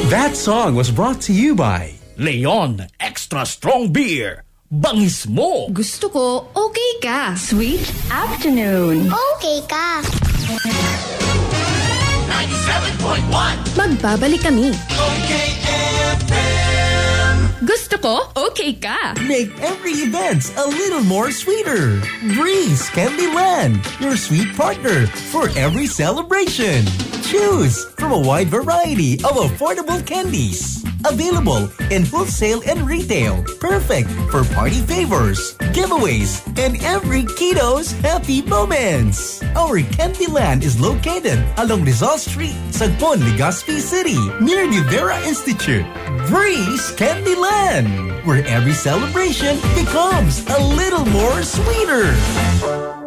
That song was brought to you by Leon Extra Strong Beer. Bangis mo. Gusto ko, okay ka. Sweet afternoon. Okay ka. 97.1 Magbabalik kami. Okay FM. Gusto ko, okay ka. Make every event a little more sweeter. Breeze Candyland, your sweet partner for every celebration. Choose from a wide variety of affordable candies. Available in wholesale and retail. Perfect for party favors, giveaways, and every kiddo's happy moments. Our Candyland is located along Rizal Street, Sagpon, Legazpi City, near the Vera Institute. Breeze Candyland, where every celebration becomes a little more sweeter.